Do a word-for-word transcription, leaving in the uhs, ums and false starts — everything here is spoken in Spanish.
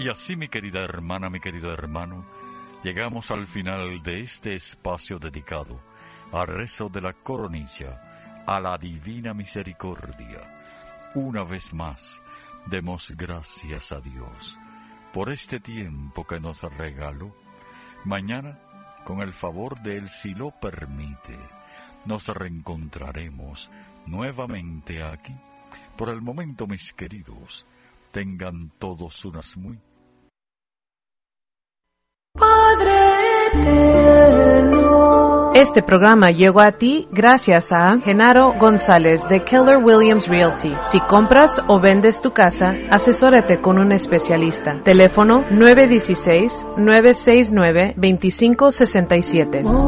Y así, mi querida hermana, mi querido hermano, llegamos al final de este espacio dedicado al rezo de la coronilla, a la divina misericordia. Una vez más, demos gracias a Dios por este tiempo que nos regaló. Mañana, con el favor de Él, si lo permite, nos reencontraremos nuevamente aquí. Por el momento, mis queridos, tengan todos unas muy Padre eterno. Este programa llegó a ti gracias a Genaro González de Keller Williams Realty. Si compras o vendes tu casa, asesórate con un especialista. Teléfono nueve uno seis, nueve seis nueve, dos cinco seis siete.